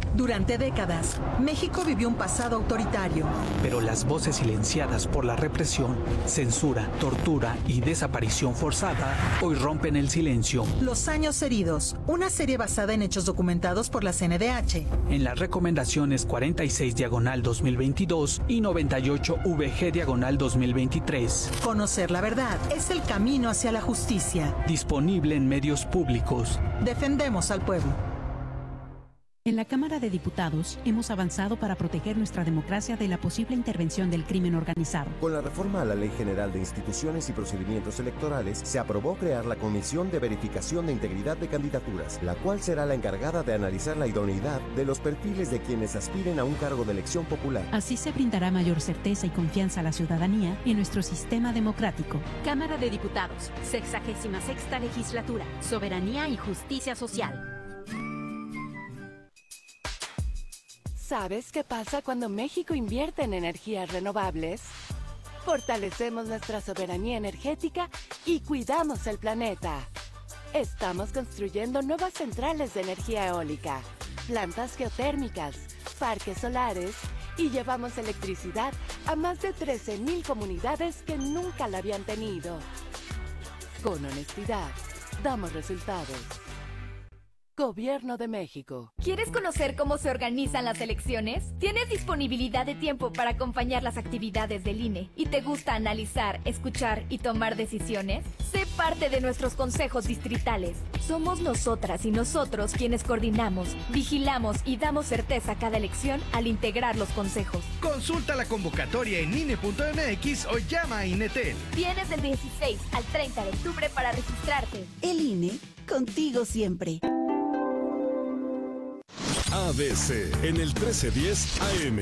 Durante décadas, México vivió un pasado autoritario. Pero las voces silenciadas por la represión, censura, tortura y desaparición forzada hoy rompen el silencio. Los años heridos, una serie basada en hechos documentados por la CNDH. En las recomendaciones 46/2022 y 98-VG/2023. Conocer la verdad es el camino hacia la justicia. Disponible en medios públicos. Defendemos al pueblo. En la Cámara de Diputados hemos avanzado para proteger nuestra democracia de la posible intervención del crimen organizado. Con la reforma a la Ley General de Instituciones y Procedimientos Electorales, se aprobó crear la Comisión de Verificación de Integridad de Candidaturas, la cual será la encargada de analizar la idoneidad de los perfiles de quienes aspiren a un cargo de elección popular. Así se brindará mayor certeza y confianza a la ciudadanía en nuestro sistema democrático. Cámara de Diputados, 66ª Legislatura, Soberanía y Justicia Social. ¿Sabes qué pasa cuando México invierte en energías renovables? Fortalecemos nuestra soberanía energética y cuidamos el planeta. Estamos construyendo nuevas centrales de energía eólica, plantas geotérmicas, parques solares y llevamos electricidad a más de 13,000 comunidades que nunca la habían tenido. Con honestidad, damos resultados. Gobierno de México. ¿Quieres conocer cómo se organizan las elecciones? ¿Tienes disponibilidad de tiempo para acompañar las actividades del INE? ¿Y te gusta analizar, escuchar y tomar decisiones? Sé parte de nuestros consejos distritales. Somos nosotras y nosotros quienes coordinamos, vigilamos y damos certeza a cada elección al integrar los consejos. Consulta la convocatoria en INE.mx o llama a INETEL. Tienes del 16 al 30 de octubre para registrarte. El INE, contigo siempre. ABC en el 1310 AM.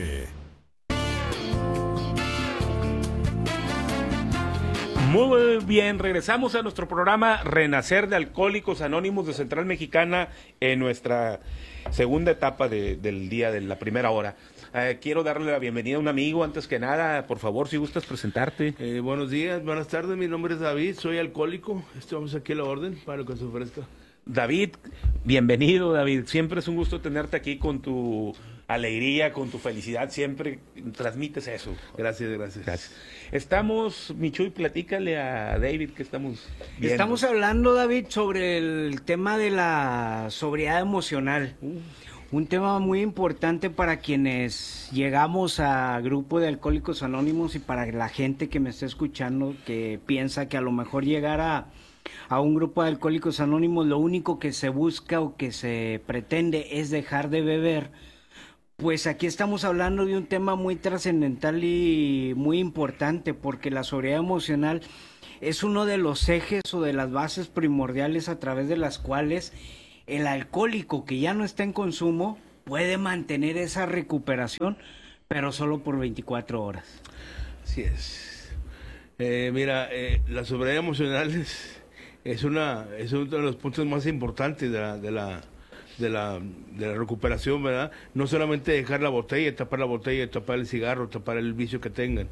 Muy bien, regresamos a nuestro programa Renacer de Alcohólicos Anónimos de Central Mexicana en nuestra segunda etapa del día de la primera hora. Quiero darle la bienvenida a un amigo, antes que nada, por favor, si gustas presentarte. Buenos días, buenas tardes, mi nombre es David, soy alcohólico, estamos aquí a la orden para lo que se ofrezca. David, bienvenido, David. Siempre es un gusto tenerte aquí con tu alegría, con tu felicidad. Siempre transmites eso. Gracias. Estamos, Michuy, platícale a David que estamos viendo. Estamos hablando, David, sobre el tema de la sobriedad emocional. Un tema muy importante para quienes llegamos a Grupo de Alcohólicos Anónimos y para la gente que me está escuchando que piensa que a lo mejor llegar a un grupo de Alcohólicos Anónimos lo único que se busca o que se pretende es dejar de beber. Pues aquí estamos hablando de un tema muy trascendental y muy importante, porque la sobriedad emocional es uno de los ejes o de las bases primordiales a través de las cuales el alcohólico que ya no está en consumo puede mantener esa recuperación, pero solo por 24 horas. Así es. La sobriedad emocional es uno de los puntos más importantes de la recuperación, ¿verdad? No solamente dejar la botella, tapar el cigarro, tapar el vicio que tengan.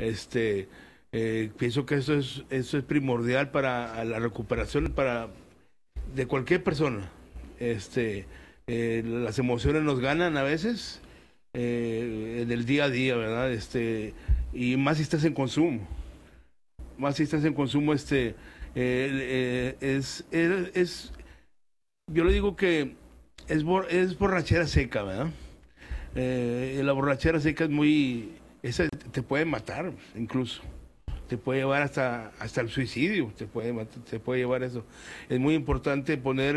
Pienso que eso es primordial para la recuperación de cualquier persona. Las emociones nos ganan a veces en el día a día, ¿verdad? Y más si estás en consumo. Yo le digo que es borrachera seca, ¿verdad? La borrachera seca esa te puede matar, incluso. Te puede llevar hasta el suicidio, te puede llevar eso. Es muy importante poner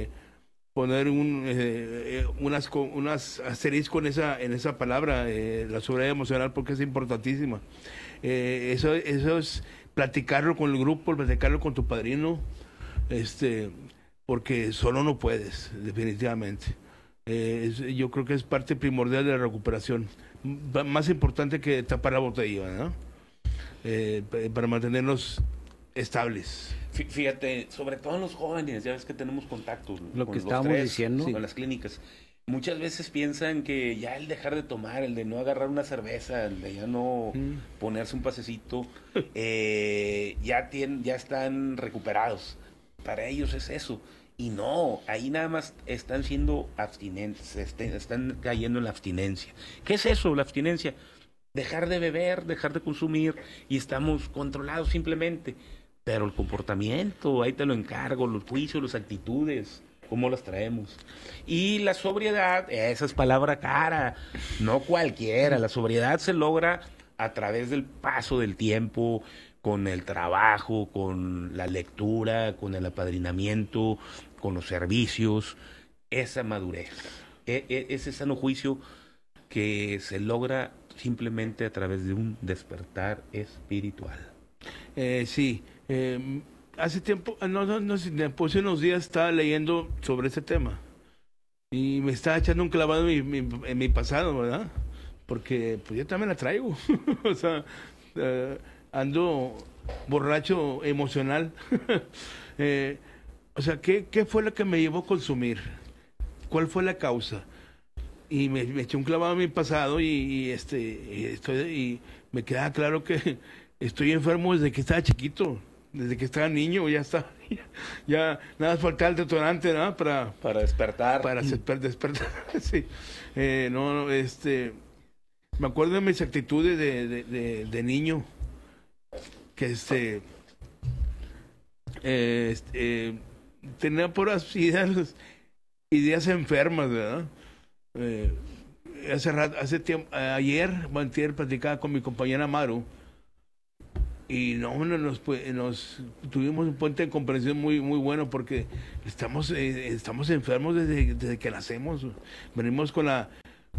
unas asterisco en esa palabra, la sobriedad emocional, porque es importantísima. Eso es platicarlo con el grupo, platicarlo con tu padrino, porque solo no puedes, definitivamente. Yo creo que es parte primordial de la recuperación, más importante que tapar la botella, ¿no? Para mantenernos estables. Fíjate, sobre todo en los jóvenes, ya ves que tenemos contacto lo con que los estábamos diciendo, con las clínicas. Muchas veces piensan que ya el dejar de tomar, el de no agarrar una cerveza, el de ya no ponerse un pasecito, ya están recuperados. Para ellos es eso. Y no, ahí nada más están siendo abstinentes, están cayendo en la abstinencia. ¿Qué es eso, la abstinencia? Dejar de beber, dejar de consumir, y estamos controlados simplemente. Pero el comportamiento, ahí te lo encargo, los juicios, las actitudes, cómo las traemos. Y la sobriedad, esa es palabra cara, no cualquiera. La sobriedad se logra a través del paso del tiempo, con el trabajo, con la lectura, con el apadrinamiento, con los servicios, esa madurez, ese sano juicio que se logra simplemente a través de un despertar espiritual. Sí, hace tiempo, después de unos días estaba leyendo sobre ese tema y me estaba echando un clavado en mi pasado, ¿verdad? Porque pues yo también la traigo, o sea, ando borracho emocional. O sea, ¿qué fue lo que me llevó a consumir? ¿Cuál fue la causa? Y me eché un clavado en mi pasado y me queda claro que estoy enfermo desde que estaba chiquito, desde que estaba niño, ya está. Ya nada más faltaba el detonante, ¿no? Para despertar. Para despertar, sí. Me acuerdo de mis actitudes de niño, que tenía puras ideas enfermas, ¿verdad? Hace tiempo, ayer platicaba con mi compañera Maru y nos tuvimos un puente de comprensión muy bueno, porque estamos enfermos desde que nacemos. Venimos con la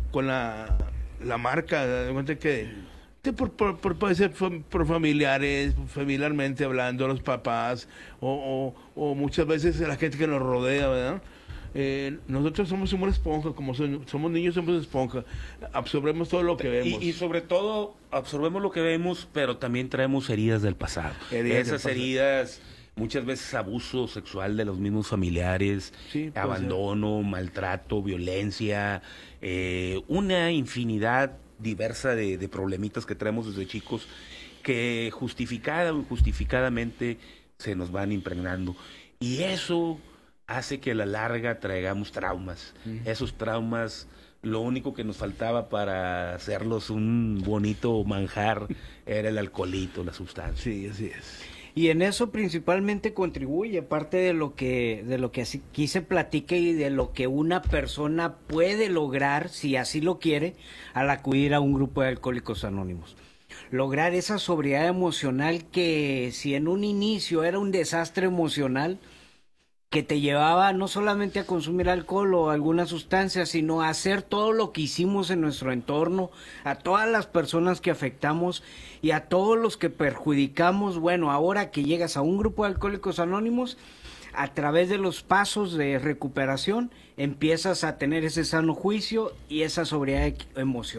marca, de cuenta que puede ser por familiarmente hablando, los papás o muchas veces la gente que nos rodea, ¿verdad? Nosotros somos una esponja, como somos niños, somos esponja, absorbemos todo lo que vemos. Y sobre todo, absorbemos lo que vemos, pero también traemos heridas del pasado. Heridas, muchas veces abuso sexual de los mismos familiares, sí, abandono, maltrato, violencia, una infinidad diversa de problemitas que traemos desde chicos, que justificada o injustificadamente se nos van impregnando. Y eso hace que a la larga traigamos traumas. Esos traumas, lo único que nos faltaba para hacerlos un bonito manjar era el alcoholito, la sustancia. Sí, así es. Y en eso principalmente contribuye parte de lo que aquí se platica y de lo que una persona puede lograr, si así lo quiere, al acudir a un grupo de Alcohólicos Anónimos. Lograr esa sobriedad emocional que, si en un inicio era un desastre emocional, que te llevaba no solamente a consumir alcohol o alguna sustancia, sino a hacer todo lo que hicimos en nuestro entorno, a todas las personas que afectamos y a todos los que perjudicamos. Bueno, ahora que llegas a un grupo de Alcohólicos Anónimos, a través de los pasos de recuperación, empiezas a tener ese sano juicio y esa sobriedad emocional.